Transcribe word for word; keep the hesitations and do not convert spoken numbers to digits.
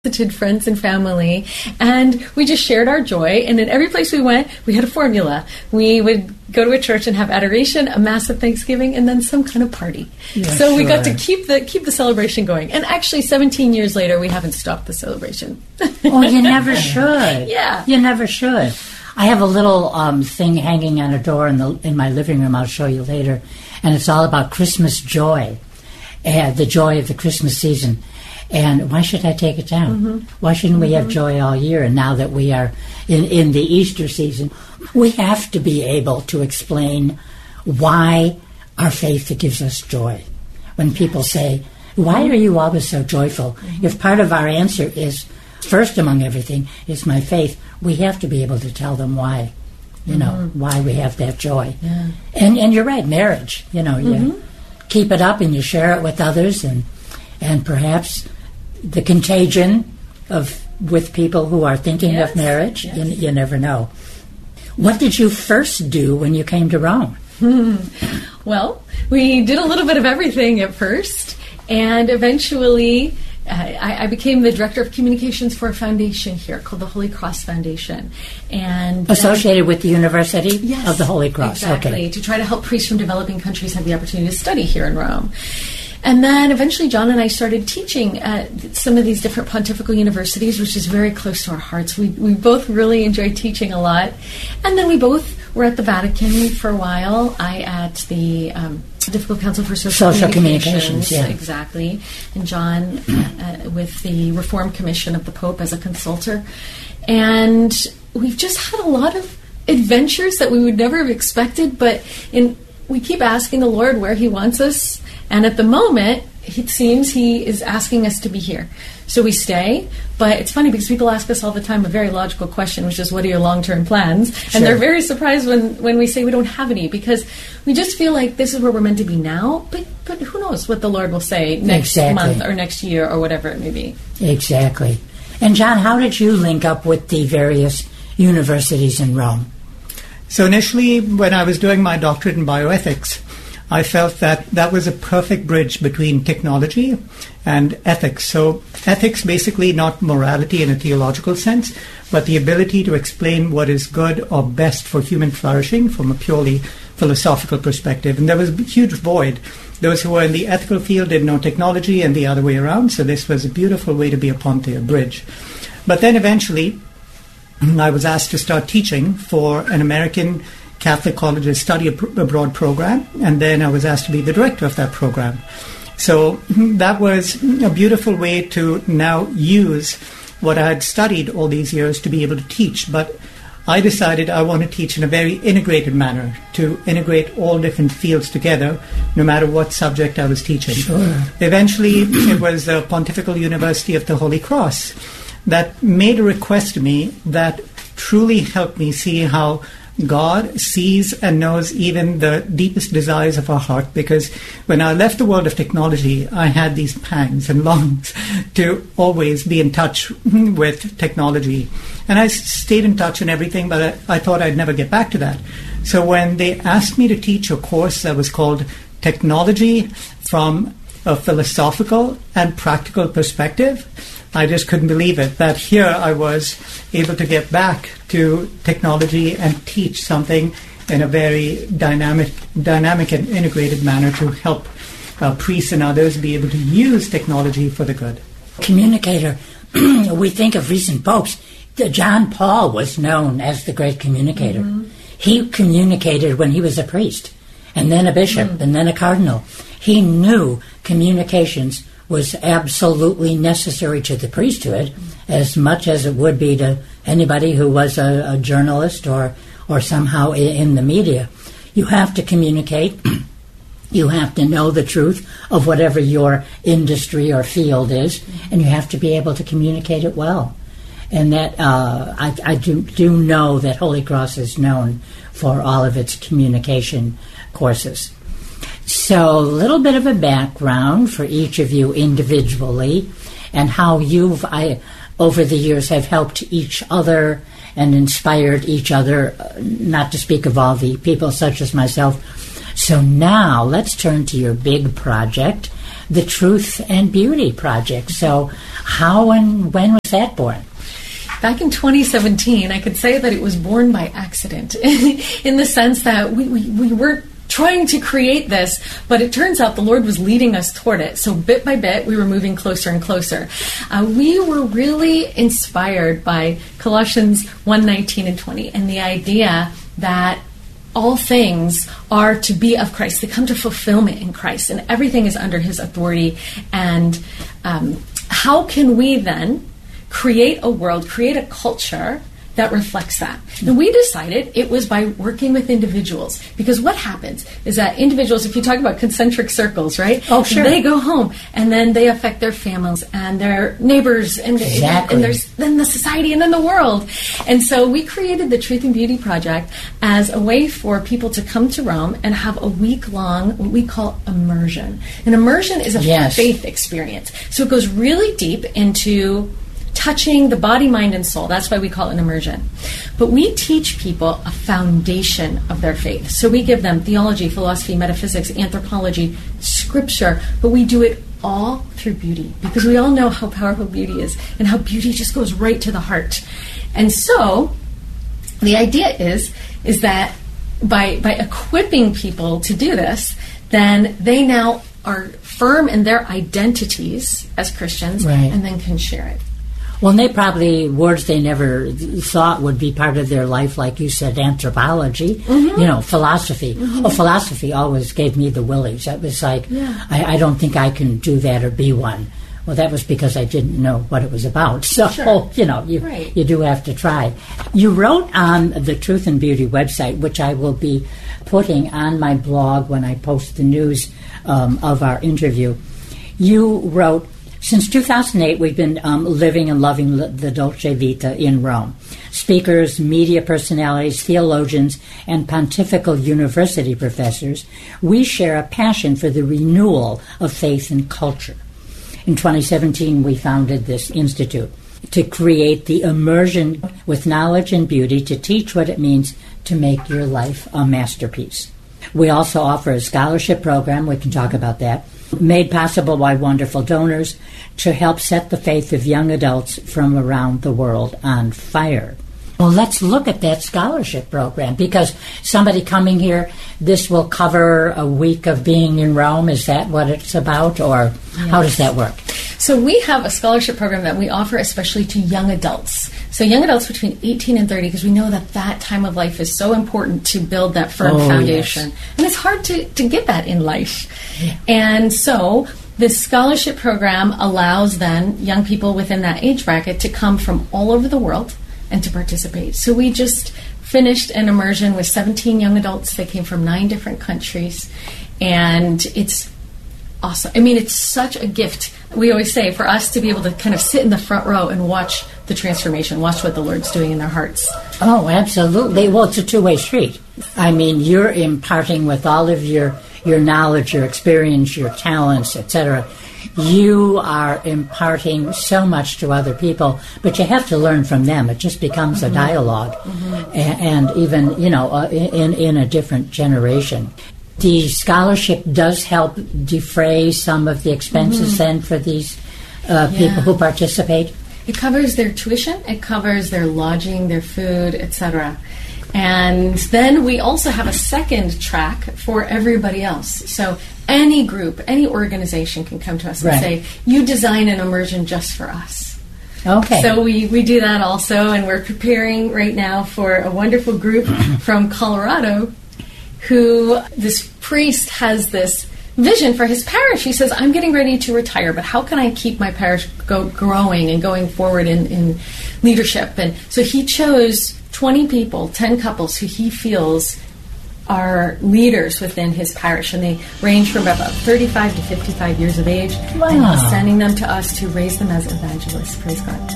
visited friends and family, and we just shared our joy. And in every place we went, we had a formula. We would go to a church and have adoration, a mass of Thanksgiving, and then some kind of party. Yeah, so sure. we got to keep the keep the celebration going. And actually, seventeen years later, we haven't stopped the celebration. Oh, you never should. Yeah, you never should. I have a little um, thing hanging on a door in the in my living room. I'll show you later, and it's all about Christmas joy, and the joy of the Christmas season. And why should I take it down? Mm-hmm. Why shouldn't we mm-hmm. have joy all year? And now that we are in, in the Easter season, we have to be able to explain why our faith gives us joy. When people say, why are you always so joyful? Mm-hmm. If part of our answer is, first among everything, is my faith, we have to be able to tell them why, you know, mm-hmm. why we have that joy. Yeah. And and you're right, marriage, you know, you mm-hmm. keep it up and you share it with others, and and perhaps the contagion of with people who are thinking yes. of marriage, yes. you, you never know. What did you first do when you came to Rome? Hmm. Well, we did a little bit of everything at first, and eventually uh, I, I became the director of communications for a foundation here called the Holy Cross Foundation. And associated uh, with the University yes, of the Holy Cross. Exactly, okay. to try to help priests from developing countries have the opportunity to study here in Rome. And then eventually John and I started teaching at some of these different pontifical universities, which is very close to our hearts. We we both really enjoy teaching a lot. And then we both were at the Vatican for a while. I at the um, Pontifical Council for Social, Social Communications. Communications, yeah. Exactly. And John uh, with the Reform Commission of the Pope as a consultor. And we've just had a lot of adventures that we would never have expected, but in, we keep asking the Lord where He wants us. And at the moment, it seems He is asking us to be here. So we stay. But it's funny because people ask us all the time a very logical question, which is, what are your long-term plans? Sure. And they're very surprised when, when we say we don't have any, because we just feel like this is where we're meant to be now. But but who knows what the Lord will say next exactly. month or next year or whatever it may be. Exactly. And John, how did you link up with the various universities in Rome? So initially, when I was doing my doctorate in bioethics, I felt that that was a perfect bridge between technology and ethics. So ethics, basically not morality in a theological sense, but the ability to explain what is good or best for human flourishing from a purely philosophical perspective. And there was a huge void. Those who were in the ethical field didn't know technology and the other way around, so this was a beautiful way to be a ponte, a bridge. But then eventually, I was asked to start teaching for an American Catholic College's Study Abroad program, and then I was asked to be the director of that program. So that was a beautiful way to now use what I had studied all these years to be able to teach. But I decided I want to teach in a very integrated manner, to integrate all different fields together, no matter what subject I was teaching. Sure. Eventually, it was the Pontifical University of the Holy Cross that made a request to me that truly helped me see how God sees and knows even the deepest desires of our heart, because when I left the world of technology, I had these pangs and longings to always be in touch with technology. And I stayed in touch and everything, but I, I thought I'd never get back to that. So when they asked me to teach a course that was called Technology from a Philosophical and Practical Perspective, I just couldn't believe it, that here I was able to get back to technology and teach something in a very dynamic dynamic and integrated manner to help uh, priests and others be able to use technology for the good. Communicator. We think of recent popes. John Paul was known as the great communicator. Mm-hmm. He communicated when he was a priest, and then a bishop, mm-hmm. and then a cardinal. He knew communications was absolutely necessary to the priesthood as much as it would be to anybody who was a, a journalist or, or somehow in, in the media. You have to communicate. You have to know the truth of whatever your industry or field is, and you have to be able to communicate it well. And that uh, I, I do, do know that Holy Cross is known for all of its communication courses. So a little bit of a background for each of you individually, and how you've, I, over the years, have helped each other and inspired each other, not to speak of all the people such as myself. So now let's turn to your big project, the Truth and Beauty Project. So how and when was that born? Back in twenty seventeen, I could say that it was born by accident in the sense that we, we, we weren't trying to create this, but it turns out the Lord was leading us toward it. So bit by bit, we were moving closer and closer. Uh, we were really inspired by Colossians one nineteen and twenty and the idea that all things are to be of Christ. They come to fulfillment in Christ, and everything is under his authority. And um, how can we then create a world, create a culture that reflects that? And we decided it was by working with individuals, because what happens is that individuals, if you talk about concentric circles, right? Oh, sure. They go home and then they affect their families and their neighbors and, exactly. and there's then the society and then the world. And so we created the Truth and Beauty Project as a way for people to come to Rome and have a week-long, what we call immersion. An immersion is a yes. faith experience. So it goes really deep into touching the body, mind, and soul. That's why we call it an immersion. But we teach people a foundation of their faith. So we give them theology, philosophy, metaphysics, anthropology, scripture, but we do it all through beauty, because we all know how powerful beauty is and how beauty just goes right to the heart. And so the idea is, is that by, by equipping people to do this, then they now are firm in their identities as Christians, right. and then can share it. Well, and they probably, words they never thought would be part of their life, like you said, anthropology, mm-hmm. you know, philosophy. Mm-hmm. Oh, philosophy always gave me the willies. That was like, yeah. I, I don't think I can do that or be one. Well, that was because I didn't know what it was about. So, sure. you know, you, right. you do have to try. You wrote on the Truth and Beauty website, which I will be putting on my blog when I post the news um, of our interview. You wrote, since two thousand eight, we've been um, living and loving the Dolce Vita in Rome. Speakers, media personalities, theologians, and pontifical university professors, we share a passion for the renewal of faith and culture. In twenty seventeen, we founded this institute to create the immersion with knowledge and beauty to teach what it means to make your life a masterpiece. We also offer a scholarship program, we can talk about that, made possible by wonderful donors to help set the faith of young adults from around the world on fire. Well, let's look at that scholarship program, because somebody coming here, this will cover a week of being in Rome. Is that what it's about, or yes. how does that work? So we have a scholarship program that we offer especially to young adults. So young adults between eighteen and thirty, because we know that that time of life is so important to build that firm oh, foundation. Yes. And it's hard to, to get that in life. Yeah. And so this scholarship program allows then young people within that age bracket to come from all over the world and to participate. So we just finished an immersion with seventeen young adults. They came from nine different countries. And it's awesome. I mean, it's such a gift. We always say for us to be able to kind of sit in the front row and watch the transformation, watch what the Lord's doing in their hearts. Oh, absolutely. Well, it's a two-way street. I mean, you're imparting with all of your, your knowledge, your experience, your talents, et cetera. You are imparting so much to other people, but you have to learn from them. It just becomes mm-hmm. a dialogue, mm-hmm. and, and even, you know, uh, in, in a different generation. The scholarship does help defray some of the expenses mm-hmm. then for these uh, yeah. people who participate? It covers their tuition, it covers their lodging, their food, et cetera. And then we also have a second track for everybody else. So any group, any organization can come to us and right. say, you design an immersion just for us. Okay. So we, we do that also, and we're preparing right now for a wonderful group from Colorado who, this priest has this vision for his parish. He says, I'm getting ready to retire, but how can I keep my parish go, growing and going forward in, in leadership? And so he chose twenty people, ten couples who he feels are leaders within his parish, and they range from about thirty-five to fifty-five years of age. Wow. And he's sending them to us to raise them as evangelists. Praise God.